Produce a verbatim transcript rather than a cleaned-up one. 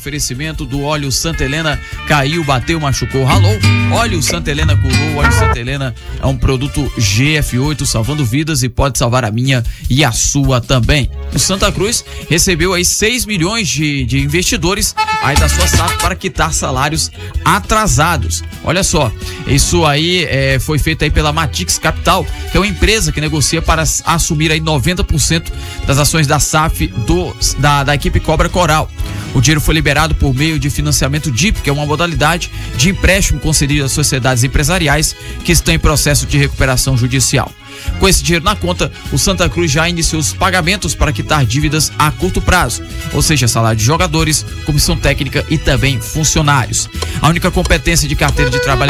oferecimento do óleo Santa Helena. Caiu, bateu, machucou, ralou. Óleo Santa Helena curou. Óleo Santa Helena é um produto G F oito, salvando vidas e pode salvar a minha e a sua também. O Santa Cruz recebeu aí seis milhões de, de investidores aí da sua S A F para quitar salários atrasados. Olha só, isso aí é, foi feito aí pela Matix Capital, que é uma empresa que negocia para assumir aí noventa por cento das ações da S A F do, da, da equipe Cobra Coral. O dinheiro foi liberado por meio de financiamento D I P, que é uma modalidade de empréstimo concedido às sociedades empresariais que estão em processo de recuperação judicial. Com esse dinheiro na conta, o Santa Cruz já iniciou os pagamentos para quitar dívidas a curto prazo, ou seja, salário de jogadores, comissão técnica e também funcionários. A única competência de carteira de trabalho